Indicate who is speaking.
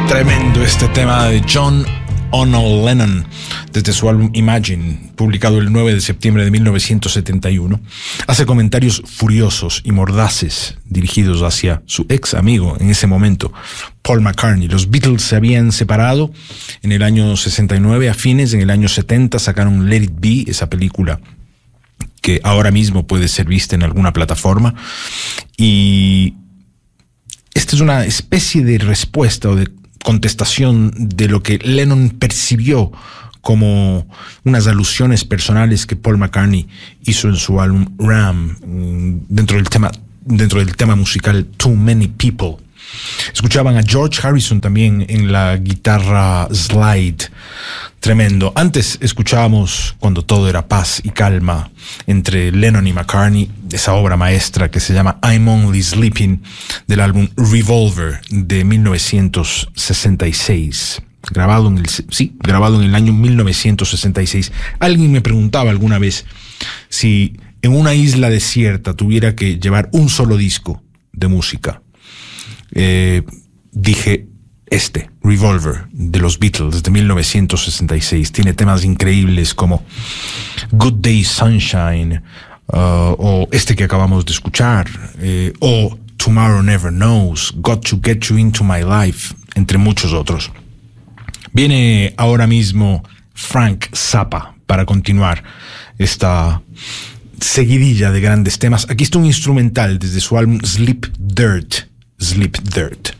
Speaker 1: Tremendo este tema de John O'Neill Lennon desde su álbum Imagine, publicado el 9 de septiembre de 1971. Hace comentarios furiosos y mordaces dirigidos hacia su ex amigo en ese momento, Paul McCartney. Los Beatles se habían separado en el año 69, a fines en el año 70 sacaron Let It Be, esa película que ahora mismo puede ser vista en alguna plataforma, y esta es una especie de respuesta o de contestación de lo que Lennon percibió como unas alusiones personales que Paul McCartney hizo en su álbum Ram, dentro del tema musical Too Many People. Escuchaban a George Harrison también en la guitarra slide. Tremendo. Antes escuchábamos Cuando todo era paz y calma entre Lennon y McCartney, esa obra maestra que se llama I'm Only Sleeping, del álbum Revolver de 1966. Grabado en el año 1966. Alguien me preguntaba alguna vez si en una isla desierta tuviera que llevar un solo disco de música. Dije Revolver de los Beatles de 1966. Tiene temas increíbles como Good Day Sunshine, o este que acabamos de escuchar, o Tomorrow Never Knows, Got to Get You Into My Life, entre muchos otros. Viene ahora mismo Frank Zappa para continuar esta seguidilla de grandes temas. Aquí está un instrumental desde su álbum Sleep Dirt.